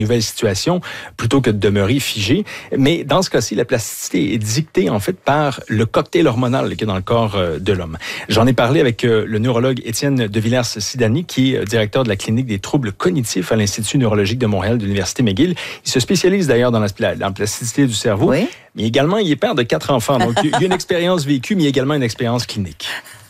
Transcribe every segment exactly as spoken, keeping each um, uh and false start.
nouvelle situation plutôt que de demeurer figé. Mais dans ce cas-ci, la plasticité est dictée en fait par le cocktail hormonal qui est dans le corps de l'homme. J'en ai parlé avec le neurologue Étienne de Villers-Sidani, qui est directeur de la clinique des troubles cognitifs à l'Institut neurologique de Montréal de l'Université McGill. Il se spécialise d'ailleurs dans la, la plasticité du cerveau, oui. mais également il est père de quatre enfants. Donc il y a une expérience vécue, mais également une expérience clinique.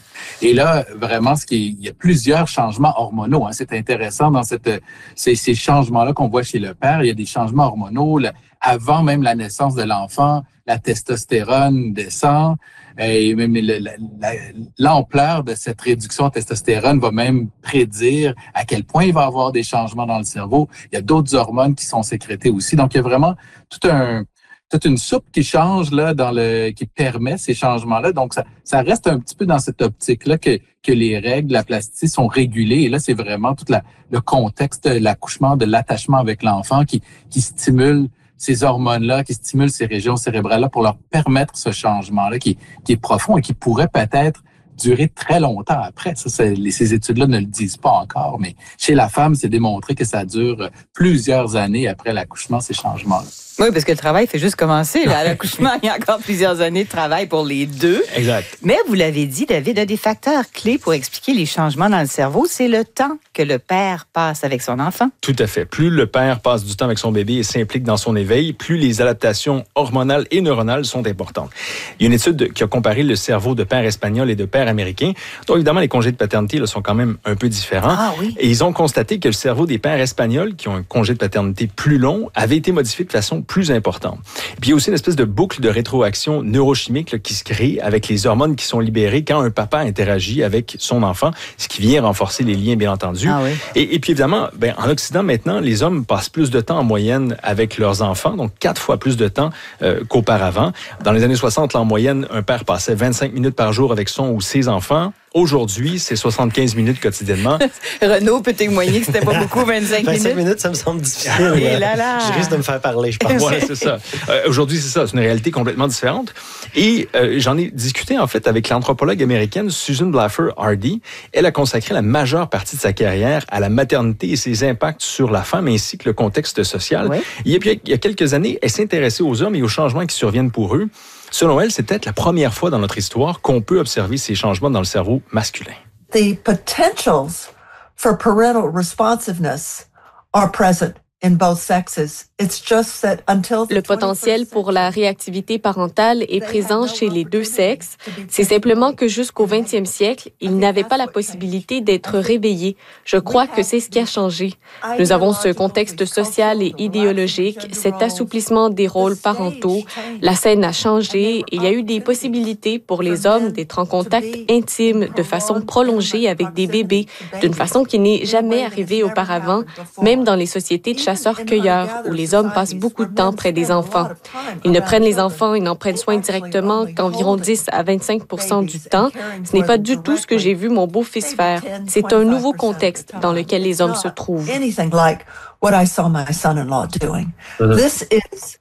Et là, vraiment, ce qui est, il y a plusieurs changements hormonaux. Hein. C'est intéressant dans cette, ces, ces changements-là qu'on voit chez le père. Il y a des changements hormonaux. Là, avant même la naissance de l'enfant, la testostérone descend. Et même le, la, la, l'ampleur de cette réduction de testostérone va même prédire à quel point il va y avoir des changements dans le cerveau. Il y a d'autres hormones qui sont sécrétées aussi. Donc, il y a vraiment tout un... toute une soupe qui change là dans le qui permet ces changements-là. Donc ça, ça reste un petit peu dans cette optique-là que que les règles de la plasticité sont régulées. Et là, c'est vraiment tout la, le contexte de l'accouchement, de l'attachement avec l'enfant qui qui stimule ces hormones-là, qui stimule ces régions cérébrales-là pour leur permettre ce changement-là qui qui est profond et qui pourrait peut-être durer très longtemps après. Ça, c'est, ces études-là ne le disent pas encore, mais chez la femme, c'est démontré que ça dure plusieurs années après l'accouchement, ces changements-là. Oui, parce que le travail fait juste commencer. Là. À l'accouchement, il y a encore plusieurs années de travail pour les deux. Exact. Mais vous l'avez dit, David, un des facteurs clés pour expliquer les changements dans le cerveau, c'est le temps que le père passe avec son enfant. Tout à fait. Plus le père passe du temps avec son bébé et s'implique dans son éveil, plus les adaptations hormonales et neuronales sont importantes. Il y a une étude qui a comparé le cerveau de père espagnol et de père américain. Donc, évidemment, les congés de paternité là, sont quand même un peu différents. Ah, oui. Et ils ont constaté que le cerveau des pères espagnols, qui ont un congé de paternité plus long, avait été modifié de façon plus importante. Puis il y a aussi une espèce de boucle de rétroaction neurochimique là, qui se crée avec les hormones qui sont libérées quand un papa interagit avec son enfant, ce qui vient renforcer les liens, bien entendu. Ah, oui. et, et puis évidemment, ben, en Occident maintenant, les hommes passent plus de temps en moyenne avec leurs enfants, donc quatre fois plus de temps euh, qu'auparavant. Dans les années soixante, là, en moyenne, un père passait vingt-cinq minutes par jour avec son ou ses enfants. Aujourd'hui, c'est soixante-quinze minutes quotidiennement. Renaud peut témoigner que c'était pas beaucoup, vingt-cinq minutes. vingt-cinq minutes, ça me semble difficile. Et là, là. Je risque de me faire parler, je pense. Ouais, c'est ça. Euh, aujourd'hui, c'est ça. C'est une réalité complètement différente. Et euh, j'en ai discuté, en fait, avec l'anthropologue américaine Susan Blaffer Hardy. Elle a consacré la majeure partie de sa carrière à la maternité et ses impacts sur la femme ainsi que le contexte social. Oui. Et puis, il y a quelques années, elle s'intéressait aux hommes et aux changements qui surviennent pour eux. Selon elle, c'est peut-être la première fois dans notre histoire qu'on peut observer ces changements dans le cerveau masculin. The potentials for parental responsiveness are present in both sexes. It's just that until Le potentiel pour la réactivité parentale est présent chez les deux sexes. C'est simplement que jusqu'au vingtième siècle, ils n'avaient pas la possibilité d'être réveillés. Je crois que c'est ce qui a changé. Nous avons ce contexte social et idéologique, cet assouplissement des rôles parentaux. La scène a changé et il y a eu des possibilités pour les hommes d'être en contact intime de façon prolongée avec des bébés, d'une façon qui n'est jamais arrivée auparavant, même dans les sociétés de chasseurs-cueilleurs, où les hommes passent beaucoup de temps près des enfants. Ils ne prennent les enfants, ils n'en prennent soin directement qu'environ dix à vingt-cinq pour cent du temps. Ce n'est pas du tout ce que j'ai vu mon beau-fils faire. C'est un nouveau contexte dans lequel les hommes se trouvent. Anything like what I saw my son-in-law doing. This is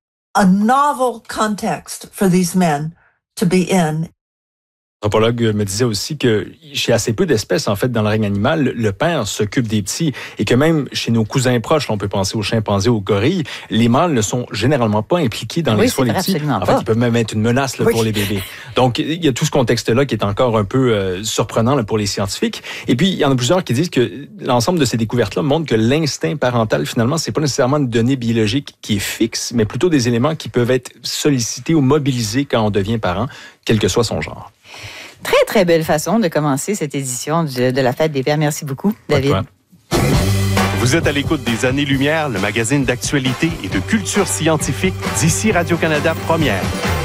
a novel context for these men to be in. L'anthropologue me disait aussi que chez assez peu d'espèces, en fait, dans le règne animal, le père s'occupe des petits et que même chez nos cousins proches, on peut penser aux chimpanzés, aux gorilles, les mâles ne sont généralement pas impliqués dans oui, les soins des petits. En fait, pas. ils peuvent même être une menace là, oui. pour les bébés. Donc, il y a tout ce contexte-là qui est encore un peu euh, surprenant là, pour les scientifiques. Et puis, il y en a plusieurs qui disent que l'ensemble de ces découvertes-là montrent que l'instinct parental, finalement, c'est pas nécessairement une donnée biologique qui est fixe, mais plutôt des éléments qui peuvent être sollicités ou mobilisés quand on devient parent, quel que soit son genre. Très, très belle façon de commencer cette édition de, de la Fête des Pères. Merci beaucoup, David. Vous êtes à l'écoute des Années-Lumière, le magazine d'actualité et de culture scientifique d'ici Radio-Canada Première.